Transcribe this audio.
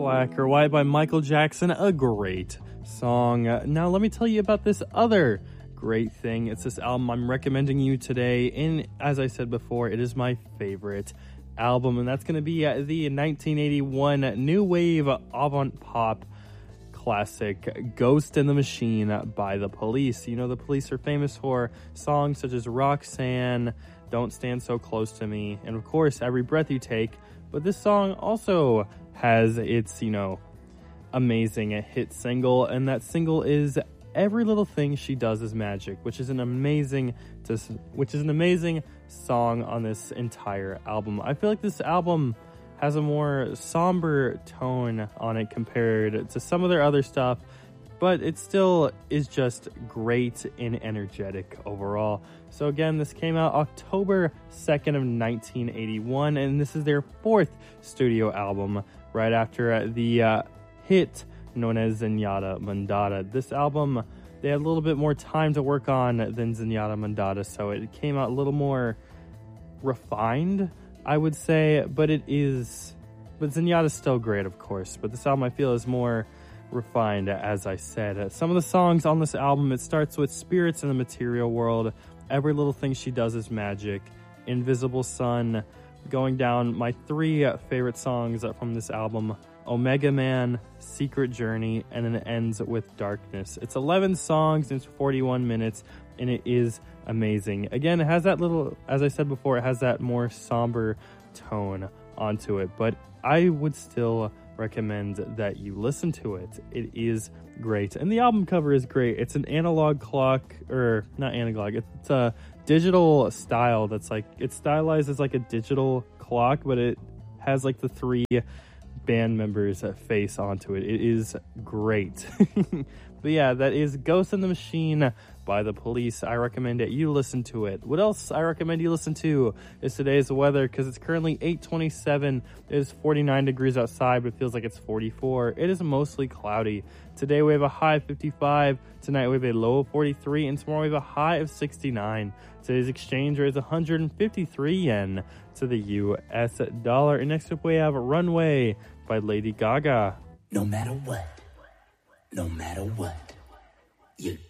Black or White by Michael Jackson, a great song. Now let me tell you about this other great thing. It's this album I'm recommending you today, and as I said before, it is my favorite album, and that's going to be the 1981 new wave avant pop classic Ghost in the Machine by The Police. You know, The Police are famous for songs such as Roxanne, Don't Stand So Close to Me, and of course Every Breath You Take. But this song also has its, amazing hit single, and that single is Every Little Thing She Does Is Magic, which is an amazing song on this entire album. I feel like this album has a more somber tone on it compared to some of their other stuff, but it still is just great and energetic overall. So again, this came out October 2nd of 1981, and this is their fourth studio album right after the hit known as Zenyatta Mondatta. This album, they had a little bit more time to work on than Zenyatta Mondatta, so it came out a little more refined, I would say, but Zenyatta's still great, of course, but this album I feel is more refined, as I said. Some of the songs on this album, it starts with Spirits in the Material World, Every Little Thing She Does Is Magic, Invisible Sun, going down my three favorite songs from this album, Omega Man, Secret Journey, and then it ends with Darkness. It's 11 songs, and it's 41 minutes, and it is amazing. Again, it has that little, as I said before, it has that more somber tone onto it, but I would still recommend that you listen to it. It is great, and the album cover is great. It's an analog clock, or not analog, it's a digital style that's like, it's stylized as like a digital clock, but it has like the three band members' face onto it. It is great. But yeah, that is Ghost in the Machine by The Police. I recommend that you listen to it. What else I recommend you listen to is today's weather, because it's currently 8:27. It is 49 degrees outside, but it feels like it's 44. It is mostly cloudy. Today we have a high of 55. Tonight we have a low of 43, and tomorrow we have a high of 69. Today's exchange rate is 153 yen to the US dollar. And next up we have Runway by Lady Gaga. No matter what, you